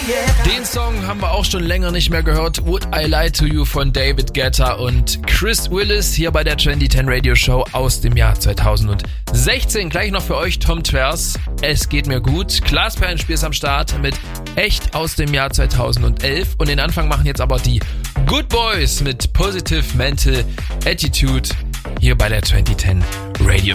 Den Song haben wir auch schon länger nicht mehr gehört. Would I Lie to You von David Guetta und Chris Willis hier bei der Trendy 10 Radio Show aus dem Jahr 2016. Gleich noch für euch Tom Tvers. Es geht mir gut. Klaas Perlenspiel ist am Start mit Echt aus dem Jahr 2011. Und den Anfang machen jetzt aber die Good Boys mit Positive Mental Attitude hier bei der 2010 Radio